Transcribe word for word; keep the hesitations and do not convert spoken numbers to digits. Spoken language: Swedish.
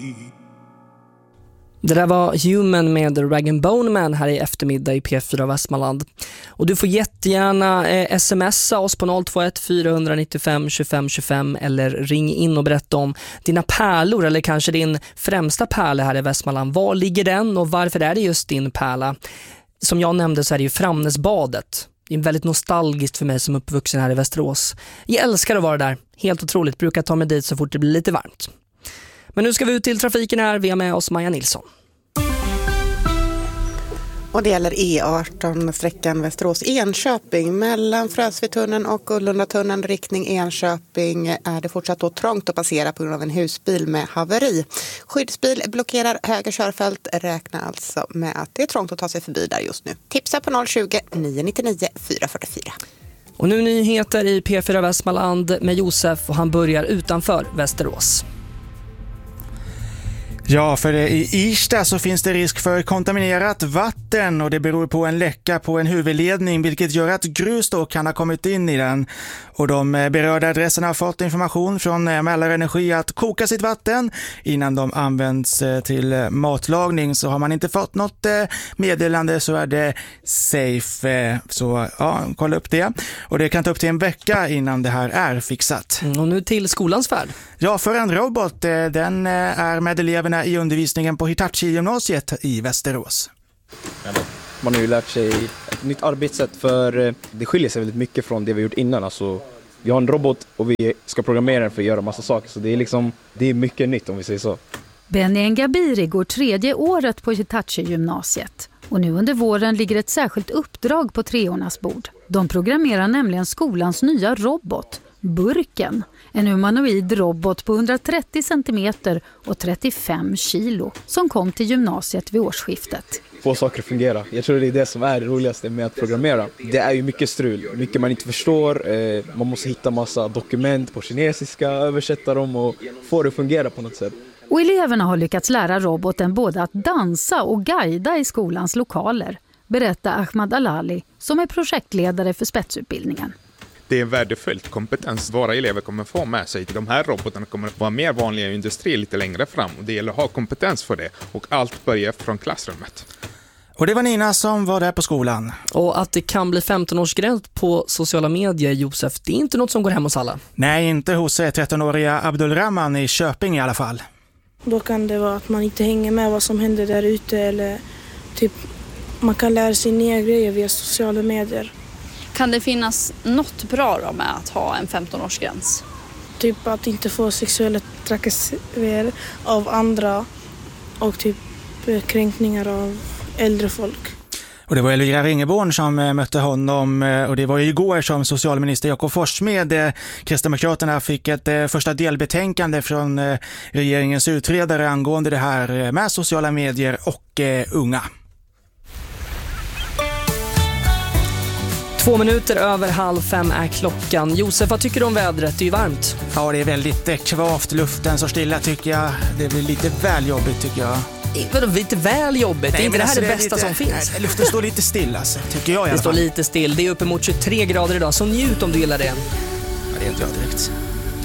Det där var Human med Rag and Bone Man här i eftermiddag i P fyra Västmanland. Och du får jättegärna eh, smsa oss på noll två ett fyra nio fem två fem två fem eller ring in och berätta om dina pärlor eller kanske din främsta pärla här i Västmanland. Var ligger den och varför är det just din pärla? Som jag nämnde så är det ju Framnäsbadet. Det är väldigt nostalgiskt för mig som uppvuxen här i Västerås. Jag älskar att vara där. Helt otroligt. Brukar ta mig dit så fort det blir lite varmt. Men nu ska vi ut till trafiken här. Vi har med oss Maja Nilsson. Och det gäller E arton, sträckan Västerås-Enköping. Mellan Frösvitunneln och Ullundatunneln riktning Enköping är det fortsatt då trångt att passera på grund av en husbil med haveri. Skyddsbil blockerar höger körfält. Räkna alltså med att det är trångt att ta sig förbi där just nu. Tipsa på noll tjugo, nio nio nio, fyra fyra fyra. Och nu nyheter i P fyra Västmanland med Josef och han börjar utanför Västerås. Ja, för i Irsta så finns det risk för kontaminerat vatten och det beror på en läcka på en huvudledning vilket gör att grus då kan ha kommit in i den. Och de berörda adresserna har fått information från Mälarenergi att koka sitt vatten innan de används till matlagning. Så har man inte fått något meddelande så är det safe. Så ja, kolla upp det. Och det kan ta upp till en vecka innan det här är fixat. Och nu till skolans värld. Ja, för en robot, den är med eleverna i undervisningen på Hitachi-gymnasiet i Västerås. Man har ju lärt sig ett nytt arbetssätt för det skiljer sig väldigt mycket från det vi gjort innan. Alltså, vi har en robot och vi ska programmera den för att göra massa saker. Så det är, liksom, det är mycket nytt om vi säger så. Benny Ngabiri går tredje året på Hitachi-gymnasiet. Och nu under våren ligger ett särskilt uppdrag på treornas bord. De programmerar nämligen skolans nya robot, Burken. En humanoid robot på hundratrettio centimeter och trettiofem kilo som kom till gymnasiet vid årsskiftet. Få saker fungerar. Jag tror det är det som är det roligaste med att programmera. Det är ju mycket strul, mycket man inte förstår. Man måste hitta massa dokument på kinesiska, översätta dem och få det att fungera på något sätt. Och eleverna har lyckats lära roboten både att dansa och guida i skolans lokaler, berättar Ahmad Alali som är projektledare för spetsutbildningen. Det är en värdefull kompetens våra elever kommer få med sig. De här robotarna kommer att vara mer vanliga i industrin lite längre fram och det gäller att ha kompetens för det och allt börjar från klassrummet. Och det var Nina som var där på skolan. Och att det kan bli femton-årsgräns på sociala medier, Josef, det är inte något som går hem hos alla. Nej, inte hos tretton-åriga Abdulrahman i Köping i alla fall. Då kan det vara att man inte hänger med vad som händer där ute eller typ man kan lära sig nya grejer via sociala medier. Kan det finnas något bra då med att ha en femton-årsgräns? Typ att inte få sexuella trakasserier av andra och typ kränkningar av äldre folk. Och det var Elvira Ringeborn som mötte honom och det var ju igår som socialminister Jakob Forssmed, Kristdemokraterna, fick ett första delbetänkande från regeringens utredare angående det här med sociala medier och unga. Två minuter över halv fem är klockan. Josef, vad tycker du om vädret? Det är ju varmt. Ja, det är väldigt kvavt. Luften så stilla tycker jag. Det blir lite väl jobbigt tycker jag. Vadå, lite väl jobbigt? Nej, är inte det här alltså det, det bästa lite, som finns? Nej, luften står lite still alltså, tycker jag i alla Det fall. står lite still. Det är uppemot tjugotre grader idag, så njut om du gillar det. Ja, det är inte jag direkt.